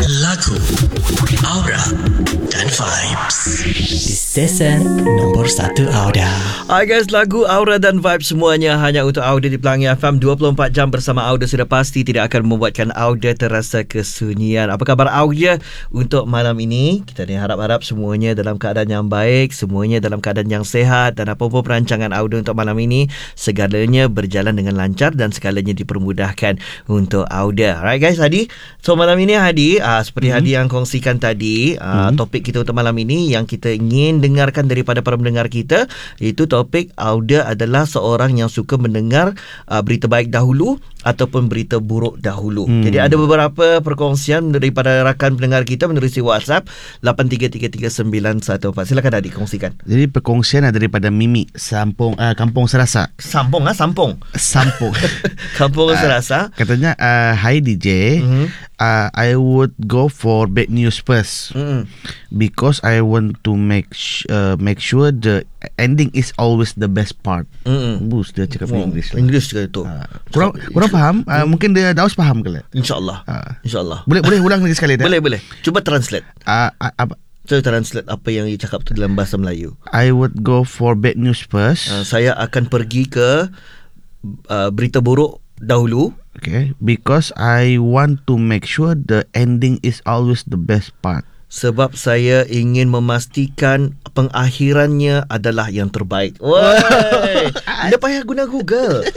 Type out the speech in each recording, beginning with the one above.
Lagu, Aura dan Vibes di stesen nombor 1 Auda. Hai guys, lagu Aura dan Vibes semuanya hanya untuk Auda di Pelangi FM. 24 jam bersama Auda sudah pasti tidak akan membuatkan Auda terasa kesunyian. Apa khabar Auda untuk malam ini? Kita ni harap-harap semuanya dalam keadaan yang baik, semuanya dalam keadaan yang sehat, dan apa-apa perancangan Auda untuk malam ini segalanya berjalan dengan lancar dan segalanya dipermudahkan untuk Auda. Alright guys, Hadi. So malam ini Hadi, seperti Hadi yang kongsikan tadi, topik kita untuk malam ini yang kita ingin dengarkan daripada para pendengar kita, iaitu topik Auda adalah seorang yang suka mendengar berita baik dahulu ataupun berita buruk dahulu. Jadi ada beberapa perkongsian daripada rakan pendengar kita menerusi WhatsApp 83339114. Silakan Hadi kongsikan. Jadi perkongsian daripada Mimi Kampung Serasa. Sampung. Kampung Serasa. Katanya, hi DJ, I would go for bad news first because I want to make sure the ending is always the best part. Bus dia cakap English lah. English ke itu? Kurang faham. Mungkin dia Daus faham ke lah. InsyaAllah. Boleh ulang lagi sekali dah? Boleh. Cuba translate. Apa? Saya translate apa yang dia cakap tu dalam bahasa Melayu. I would go for bad news first. Saya akan pergi ke berita buruk dahulu. Okay, because I want to make sure the ending is always the best part. Sebab saya ingin memastikan pengakhirannya adalah yang terbaik. Woi, anda payah guna Google.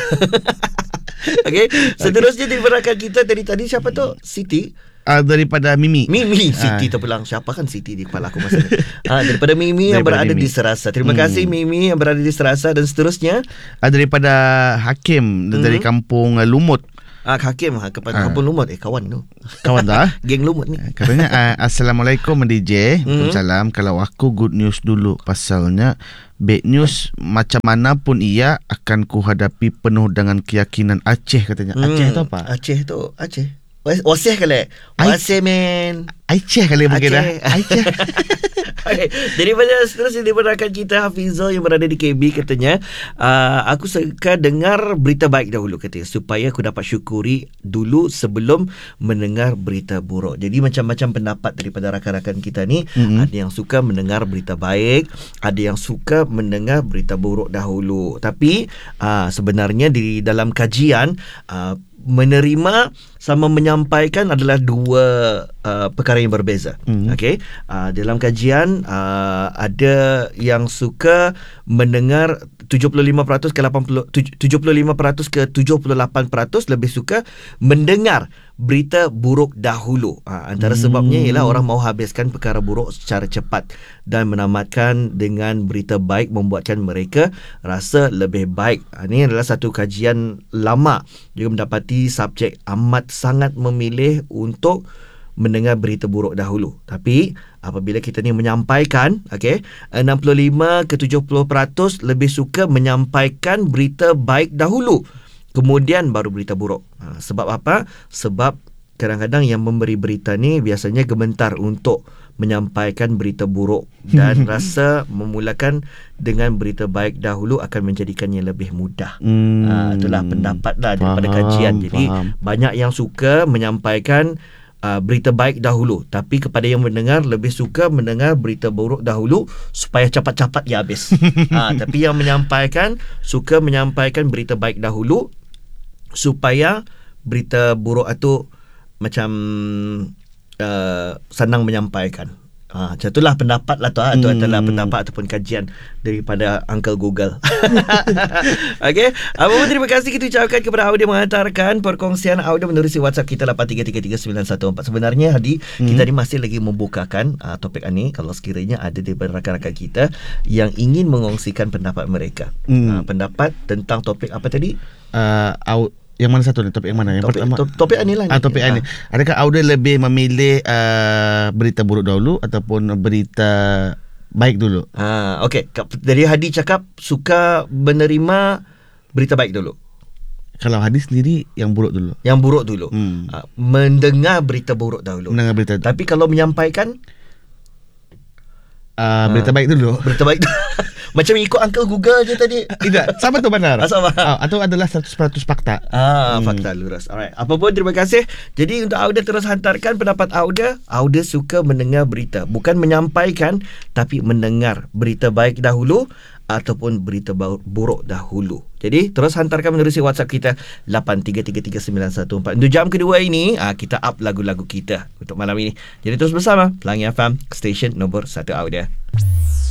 Okay, seterusnya di belakang kita tadi siapa tu? Siti. Daripada Mimi. Siti terpulang. Siapa kan Siti di kepala aku masa ni. Daripada Mimi yang berada di Serasa. Terima kasih Mimi yang berada di Serasa. Dan seterusnya daripada Hakim dari Kampung Lumut. Hakim Kampung Lumut. Kawan tu. Kawan dah. Geng Lumut ni. Katanya, Assalamualaikum DJ. Waalaikumsalam. Kalau aku good news dulu. Pasalnya bad news macam mana pun ia akan ku hadapi penuh dengan keyakinan. Aceh katanya. Aceh tu apa? Aceh. Wasih kali. Wasih men. Aceh kali mungkin dah. Aceh. Okay. Daripada seterusnya daripada rakan kita Hafizul yang berada di KB katanya, aku suka dengar berita baik dahulu katanya, supaya aku dapat syukuri dulu sebelum mendengar berita buruk. Jadi macam-macam pendapat daripada rakan-rakan kita ni. Ada yang suka mendengar berita baik, ada yang suka mendengar berita buruk dahulu. Tapi sebenarnya di dalam kajian, menerima sama menyampaikan adalah dua perkara yang berbeza. Okay? Dalam kajian ada yang suka mendengar 75% ke 75% ke 78% lebih suka mendengar berita buruk dahulu. Antara sebabnya ialah orang mahu habiskan perkara buruk secara cepat dan menamatkan dengan berita baik membuatkan mereka rasa lebih baik. Ini adalah satu kajian lama juga mendapati subjek amat sangat memilih untuk mendengar berita buruk dahulu. Tapi apabila kita ni menyampaikan, 65 ke 70% lebih suka menyampaikan berita baik dahulu, kemudian baru berita buruk. Sebab apa? Sebab kadang-kadang yang memberi berita ni biasanya gementar untuk menyampaikan berita buruk dan rasa memulakan dengan berita baik dahulu akan menjadikannya lebih mudah. Itulah pendapat lah daripada kajian. Jadi banyak yang suka menyampaikan berita baik dahulu, tapi kepada yang mendengar lebih suka mendengar berita buruk dahulu supaya cepat-cepat ia habis. Tapi yang menyampaikan suka menyampaikan berita baik dahulu supaya berita buruk itu macam senang menyampaikan. Macam itulah pendapat lah tu. Itu adalah pendapat ataupun kajian daripada Uncle Google. Okay, apa-apa terima kasih kita ucapkan kepada Auda menghantarkan perkongsian Auda menerusi WhatsApp kita 83339114. Sebenarnya Hadi, kita ni masih lagi membukakan topik ini. Kalau sekiranya ada daripada rakan-rakan kita yang ingin mengongsikan pendapat mereka, pendapat tentang topik apa tadi? Yang mana satu ni? Topik yang mana? Yang pertama topik ni lah. Topik ni. Adakah Auda lebih memilih berita buruk dahulu ataupun berita baik dulu? Okey. Dari Hadi cakap suka menerima berita baik dulu. Kalau Hadi sendiri yang buruk dulu. Yang buruk dulu. Mendengar berita buruk dahulu. Mendengar berita. Tapi kalau menyampaikan berita baik dulu. Berita baik. Macam ikut Uncle Google je tadi. Tidak, sama tu benar. Sama. Atau adalah 100% fakta. Fakta lurus. Alright. Apa pun, terima kasih. Jadi untuk Auda, terus hantarkan pendapat Auda. Auda suka mendengar berita, bukan menyampaikan, tapi mendengar berita baik dahulu ataupun berita buruk dahulu. Jadi terus hantarkan menerusi WhatsApp kita 83339114. Untuk jam kedua ini kita up lagu-lagu kita untuk malam ini. Jadi terus bersama Pelangi FM, stesen nombor 1 Auda.